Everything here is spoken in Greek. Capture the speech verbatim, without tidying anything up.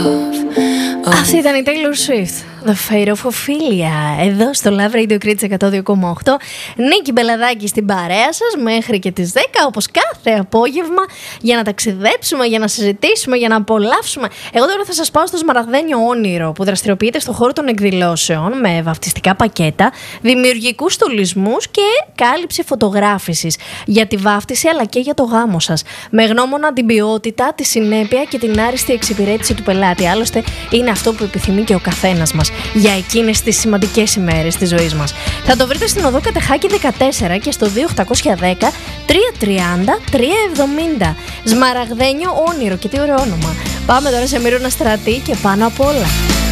Αυτή ήταν η Taylor Swift, The Fate of Ophelia, εδώ στο Love Radio Crete εκατό δύο κόμμα οκτώ. Νίκη Μπελαδάκη στην παρέα σας μέχρι και τις δέκα, όπως κάθε απόγευμα, για να ταξιδέψουμε, για να συζητήσουμε, για να απολαύσουμε. Εγώ τώρα θα σας πάω στο Σμαραγδένιο Όνειρο, που δραστηριοποιείται στον χώρο των εκδηλώσεων με βαφτιστικά πακέτα, δημιουργικούς στολισμούς και κάλυψη φωτογράφησης για τη βάφτιση αλλά και για το γάμο σας. Με γνώμονα την ποιότητα, τη συνέπεια και την άριστη εξυπηρέτηση του πελάτη. Άλλωστε, είναι αυτό που επιθυμεί και ο καθένας μας για εκείνες τις σημαντικές ημέρες της ζωής μας. Θα το βρείτε στην οδό Κατεχάκη δεκατέσσερα και στο δύο οκτακόσια δέκα τριακόσια τριάντα τριακόσια εβδομήντα. Σμαραγδένιο Όνειρο, και τι ωραίο όνομα. Πάμε τώρα σε Μύρονα Στρατή και πάνω απ' όλα.